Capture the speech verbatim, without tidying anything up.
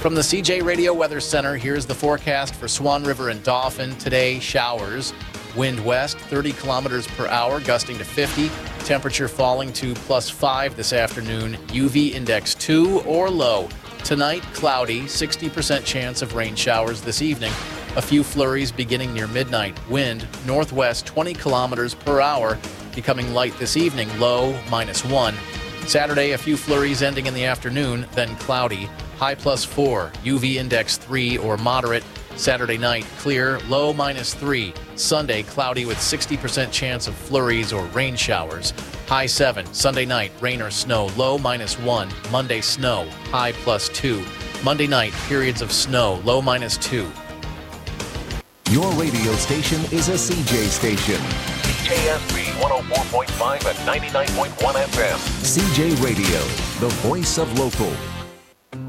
From the C J Radio Weather Center, here's the forecast for Swan River and Dauphin. Today, showers. Wind west, thirty kilometers per hour, gusting to fifty. Temperature falling to plus five this afternoon. U V index two or low. Tonight, cloudy, sixty percent chance of rain showers this evening. A few flurries beginning near midnight. Wind northwest, twenty kilometers per hour, becoming light this evening. Low, minus one. Saturday, a few flurries ending in the afternoon, then cloudy. High plus four, U V index three or moderate. Saturday night, clear, low minus three. Sunday, cloudy with sixty percent chance of flurries or rain showers. High seven. Sunday night, rain or snow, low minus one. Monday, snow, high plus two. Monday night, periods of snow, low minus two. Your radio station is a C J station. K S B one oh four point five and ninety-nine point one F M. C J Radio, the voice of local.